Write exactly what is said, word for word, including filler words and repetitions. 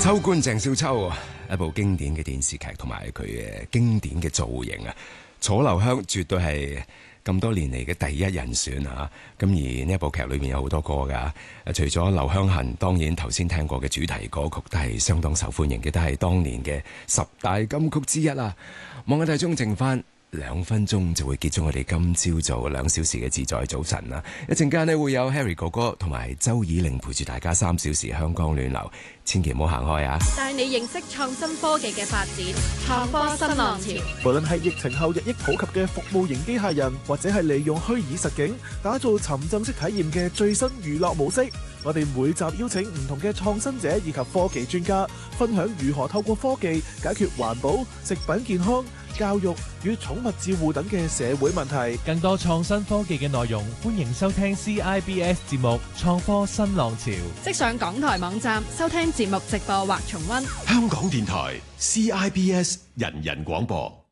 秋官鄭少秋，一部經典嘅電視劇同埋佢嘅經典嘅造型啊，楚留香絕對係咁多年嚟嘅第一人選啊！咁而呢一部劇裏面有好多歌噶，除咗《留香痕》，當然頭先聽過嘅主題歌曲都係相當受歡迎嘅，都係當年嘅十大金曲之一啊！望下睇鐘剩翻兩分鐘就會結束我哋今朝早兩小時嘅自在早晨啦！一陣間呢會有 Harry 哥哥同埋周以玲陪住大家三小時香港暖流，千祈唔好行開啊！ 帶你認識創新科技嘅發展，創科新浪潮。 無論係疫情後日益普及嘅服務型機械人，或者係利用虛擬實境打造沉浸式體驗嘅最新娛樂模式，我哋每集邀請唔同嘅創新者以及科技專家，分享如何透過科技解決環保、食品健康、教育與寵物照護等嘅社會問題。 更多創新科技嘅內容，歡迎收聽 C I B S 節目《創科新浪潮》。 即上港台網站收聽節目直播或重溫。 香港電台 C I B S 人人廣播。